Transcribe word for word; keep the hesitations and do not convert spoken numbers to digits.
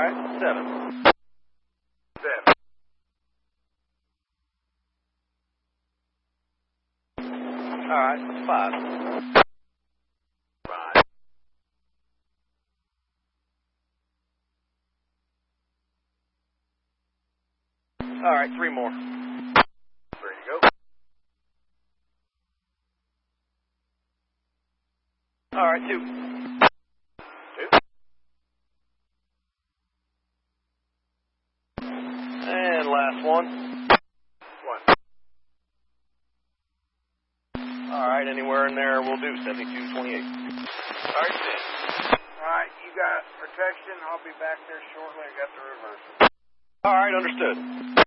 right, seven. Seven. All right, five. Five. All right, three more. Ready to go. All right, two. Two. And last one. One. All right, anywhere in there will do, seventy-two twenty-eight. All right, then. All right, you got protection. I'll be back there shortly. I got the reverser. All right, understood.